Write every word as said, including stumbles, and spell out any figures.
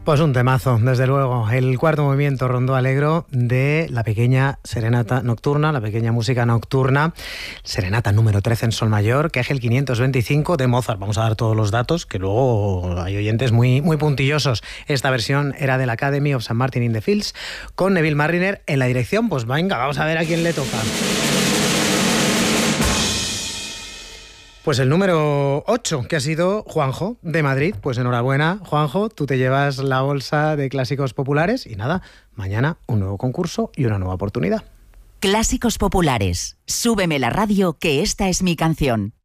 Pues un temazo, desde luego. El cuarto movimiento Rondó Alegro de la pequeña serenata nocturna, la pequeña música nocturna, serenata número trece en sol mayor, que es el quinientos veinticinco de Mozart. Vamos a dar todos los datos, que luego hay oyentes muy, muy puntillosos. Esta versión era de la Academy of Saint Martin in the Fields, con Neville Marriner en la dirección. Pues venga, vamos a ver a quién le toca. Pues el número ocho, que ha sido Juanjo, de Madrid. Pues enhorabuena, Juanjo, tú te llevas la bolsa de clásicos populares y nada, mañana un nuevo concurso y una nueva oportunidad. Clásicos populares. Súbeme la radio, que esta es mi canción.